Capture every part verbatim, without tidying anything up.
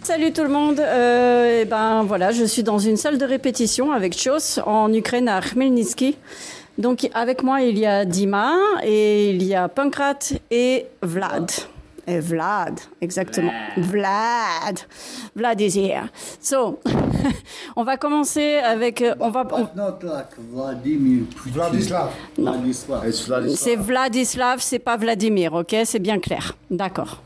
Salut tout le monde, euh, et ben voilà, je suis dans une salle de répétition avec Chos en Ukraine à Khmelnytsky. Donc avec moi il y a Dima et il y a Pankrat et Vlad. Et Vlad, exactement. Vlad. Vlad is here. So, on va commencer avec... On va, on... Not like Vladimir Putin. Vladislav. Vladislav. It's Vladislav. C'est Vladislav, c'est pas Vladimir, ok? C'est bien clair. D'accord.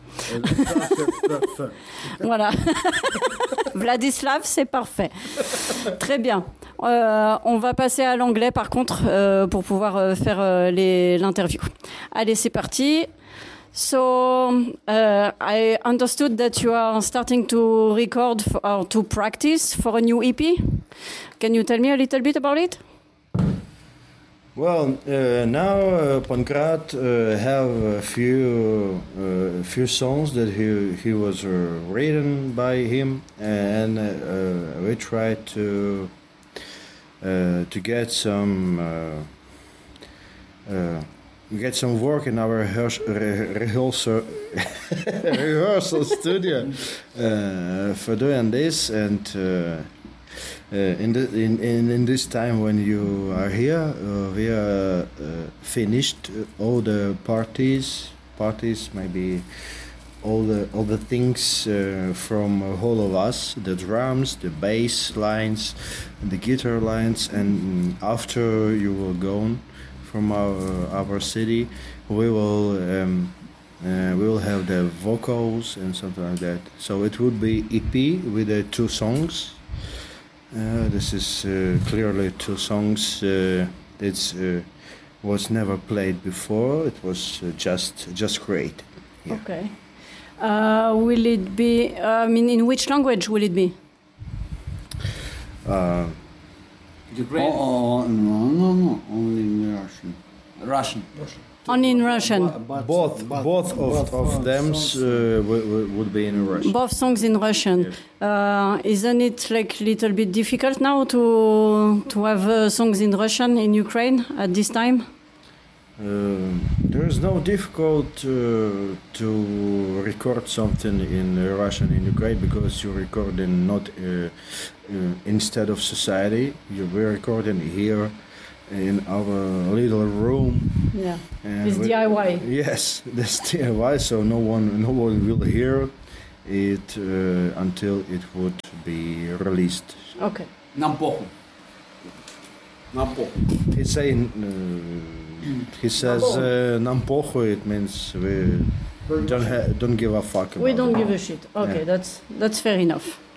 Voilà. Vladislav, c'est parfait. Très bien. Euh, on va passer à l'anglais par contre euh, pour pouvoir euh, faire euh, les, l'interview. Allez, c'est parti. So, uh, I understood that you are starting to record for, or to practice for a new E P. Can you tell me a little bit about it? Well, uh, now uh, Pankrat uh, have a few uh, few songs that he he was uh, written by him, and uh, we try to uh, to get some uh, uh, get some work in our rehearsal rehearsal, rehearsal studio uh, for doing this and. Uh, Uh, in, the, in, in in this time when you are here, uh, we are uh, finished all the parties, parties maybe all the all the things uh, from all of us, the drums, the bass lines, the guitar lines, and after you will go from our our city, we will um, uh, we will have the vocals and something like that. So it would be E P with the two songs. Uh, this is uh, clearly two songs. Uh, it's uh, was never played before. It was uh, just just great. Yeah. Okay. Uh, will it be? Uh, I mean, in which language will it be? Uh, Ukraine? Oh, no, no, no, only in Russian. Russian. Russian. Only in Russian. But, but, both but, both of, but of them uh, would, would be in Russian. Both songs in Russian. Yes. Uh, isn't it like a little bit difficult now to to have uh, songs in Russian in Ukraine at this time? Uh, there is no difficult uh, to record something in uh, Russian in Ukraine because you record in not uh, uh, instead of society. You were recording here in our little room. Yeah, and it's we, D I Y. Yes, that's D I Y. So no one, no one will hear it uh, until it would be released. Okay. Нам похуй. Нам похуй. He's saying, uh, he says, uh, "Nam pochui." It means we don't ha- don't give a fuck about We don't it. give a shit. Okay, Yeah. that's that's fair enough.